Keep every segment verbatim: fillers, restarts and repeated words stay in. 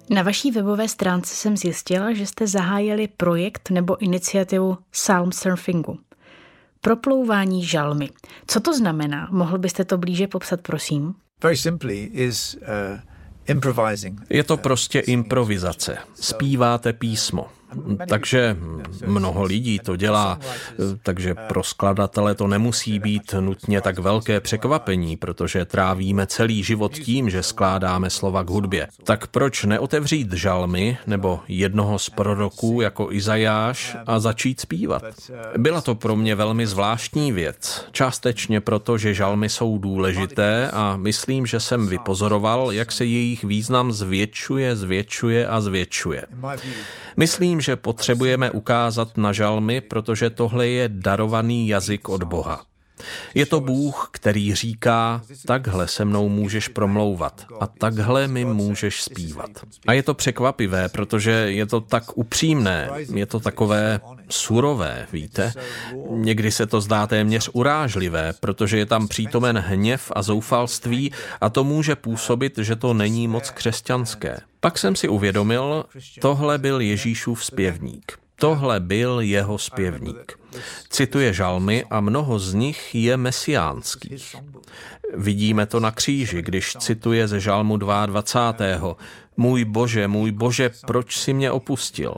Na vaší webové stránce jsem zjistila, že jste zahájili projekt nebo iniciativu Psalm Surfingu. Proplouvání žalmy. Co to znamená? Mohl byste to blíže popsat, prosím? Very simply is uh, improvising. Je to prostě improvizace. Zpíváte písmo. Takže mnoho lidí to dělá, takže pro skladatele to nemusí být nutně tak velké překvapení, protože trávíme celý život tím, že skládáme slova k hudbě. Tak proč neotevřít žalmy nebo jednoho z proroků jako Izajáš a začít zpívat? Byla to pro mě velmi zvláštní věc, částečně proto, že žalmy jsou důležité a myslím, že jsem vypozoroval, jak se jejich význam zvětšuje, zvětšuje a zvětšuje. Myslím, že potřebujeme ukázat na žalmy, protože tohle je darovaný jazyk od Boha. Je to Bůh, který říká, takhle se mnou můžeš promlouvat a takhle mi můžeš zpívat. A je to překvapivé, protože je to tak upřímné, je to takové surové, víte? Někdy se to zdá téměř urážlivé, protože je tam přítomen hněv a zoufalství a to může působit, že to není moc křesťanské. Pak jsem si uvědomil, tohle byl Ježíšův zpěvník. Tohle byl jeho zpěvník. Cituje žalmy a mnoho z nich je mesiánských. Vidíme to na kříži, když cituje ze žalmu dvacátého druhého Můj Bože, můj Bože, proč jsi mě opustil?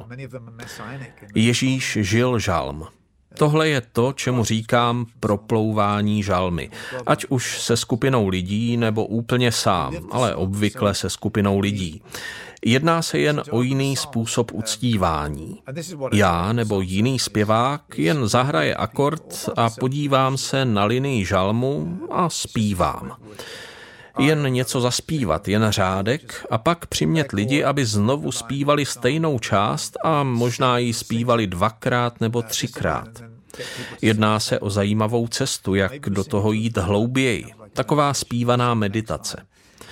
Ježíš žil žalm. Tohle je to, čemu říkám proplouvání žalmy. Ať už se skupinou lidí, nebo úplně sám, ale obvykle se skupinou lidí. Jedná se jen o jiný způsob uctívání. Já nebo jiný zpěvák jen zahraje akord a podívám se na linii žalmu a zpívám. Jen něco zaspívat, jen řádek a pak přimět lidi, aby znovu zpívali stejnou část a možná ji zpívali dvakrát nebo třikrát. Jedná se o zajímavou cestu, jak do toho jít hlouběji. Taková zpívaná meditace.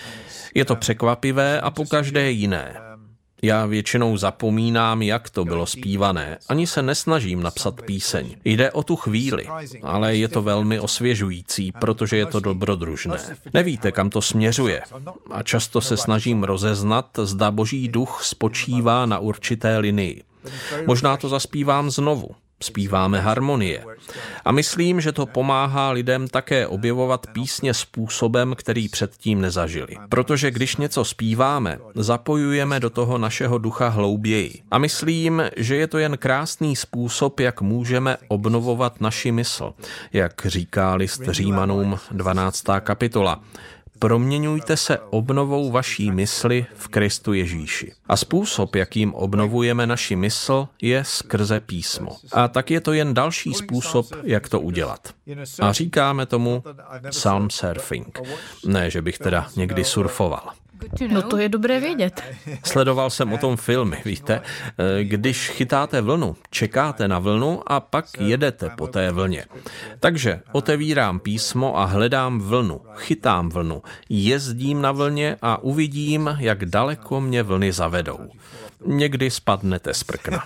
Je to překvapivé a pokaždé jiné. Já většinou zapomínám, jak to bylo zpívané. Ani se nesnažím napsat píseň. Jde o tu chvíli, ale je to velmi osvěžující, protože je to dobrodružné. Nevíte, kam to směřuje. A často se snažím rozeznat, zda Boží duch spočívá na určité linii. Možná to zaspívám znovu. Zpíváme harmonie. A myslím, že to pomáhá lidem také objevovat písně způsobem, který předtím nezažili. Protože když něco zpíváme, zapojujeme do toho našeho ducha hlouběji. A myslím, že je to jen krásný způsob, jak můžeme obnovovat naši mysl. Jak říká list Římanům dvanáctá kapitola. Proměňujte se obnovou vaší mysli v Kristu Ježíši. A způsob, jakým obnovujeme naši mysl, je skrze písmo. A tak je to jen další způsob, jak to udělat. A říkáme tomu Psalm surfing. Ne, že bych teda někdy surfoval. No to je dobré vědět. Sledoval jsem o tom filmy, víte. Když chytáte vlnu, čekáte na vlnu a pak jedete po té vlně. Takže otevírám písmo a hledám vlnu, chytám vlnu, jezdím na vlně a uvidím, jak daleko mě vlny zavedou. Někdy spadnete z prkna.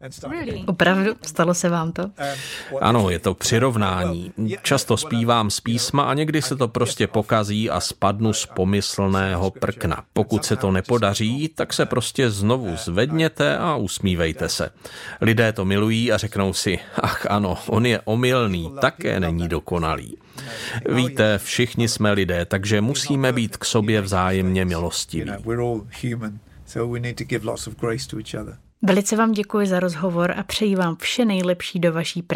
Opravdu? Stalo se vám to? Ano, je to přirovnání. Často zpívám z písma a někdy se to prostě pokazí a spadnu z pomyslného prkna. Pokud se to nepodaří, tak se prostě znovu zvedněte a usmívejte se. Lidé to milují a řeknou si, ach ano, on je omylný, také není dokonalý. Víte, všichni jsme lidé, takže musíme být k sobě vzájemně milostiví. Velice vám děkuji za rozhovor a přeji vám vše nejlepší do vaší práce.